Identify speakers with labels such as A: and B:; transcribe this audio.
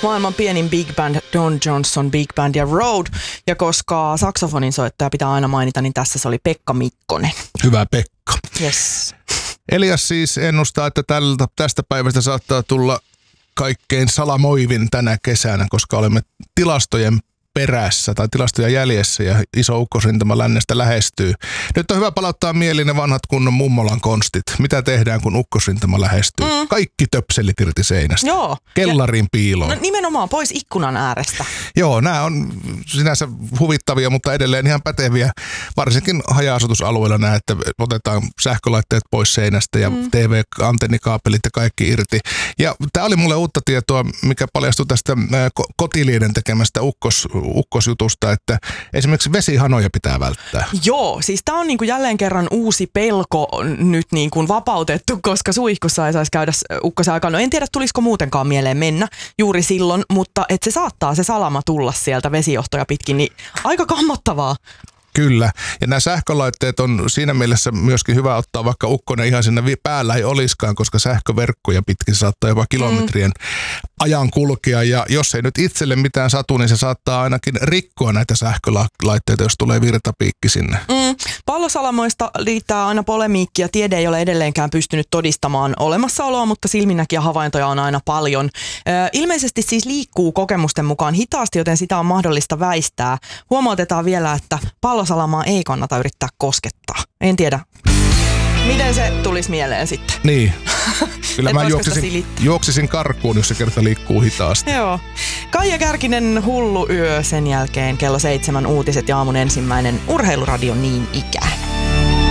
A: maailman pienin big band, Don Johnson Big Band ja Road. Ja koska saksofonin soittaja pitää aina mainita, niin tässä se oli Pekka Mikkonen.
B: Hyvä Pekka.
A: Yes.
B: Elias siis ennustaa, että tästä päivästä saattaa tulla kaikkein salamoivin tänä kesänä, koska olemme tilastojen perässä tai tilastoja jäljessä ja iso ukkosrintama lännestä lähestyy. Nyt on hyvä palauttaa mieliin ne vanhat kunnon mummolan konstit. Mitä tehdään, kun ukkosrintama lähestyy? Kaikki töpselit irti seinästä.
A: Joo.
B: Kellarin piiloon.
A: No nimenomaan pois ikkunan äärestä.
B: Joo, nämä on sinänsä huvittavia, mutta edelleen ihan päteviä. Varsinkin haja-asutusalueilla nämä, että otetaan sähkölaitteet pois seinästä ja TV-antennikaapelit ja kaikki irti. Ja tämä oli mulle uutta tietoa, mikä paljastui tästä Kotilieden tekemästä ukkosjutusta, että esimerkiksi vesihanoja pitää välttää.
A: Joo, siis tämä on niinku jälleen kerran uusi pelko nyt niinku vapautettu, koska suihkussa ei saisi käydä ukkosen aikaan. No en tiedä, tulisiko muutenkaan mieleen mennä juuri silloin, mutta että se saattaa se salama tulla sieltä vesijohtoja pitkin, niin aika kammottavaa.
B: Kyllä. Ja nämä sähkölaitteet on siinä mielessä myöskin hyvä ottaa, vaikka ukkonen ihan sinne päällä ei olisikaan, koska sähköverkkoja pitkin saattaa jopa kilometrien ajan kulkea. Ja jos ei nyt itselle mitään satu, niin se saattaa ainakin rikkoa näitä sähkölaitteita, jos tulee virtapiikki sinne.
A: Pallosalamoista liittää aina polemiikkia. Tiede ei ole edelleenkään pystynyt todistamaan olemassaoloa, mutta silminnäkiä havaintoja on aina paljon. Ilmeisesti siis liikkuu kokemusten mukaan hitaasti, joten sitä on mahdollista väistää. Huomautetaan vielä, että pallosalamaa ei kannata yrittää koskettaa. En tiedä, miten se tulisi mieleen sitten.
B: Niin. Kyllä mä juoksisin karkuun, jos se kerta liikkuu hitaasti.
A: Joo. Kaija Kärkinen, hullu yö, sen jälkeen kello 7 uutiset ja aamun ensimmäinen urheiluradio niin ikään.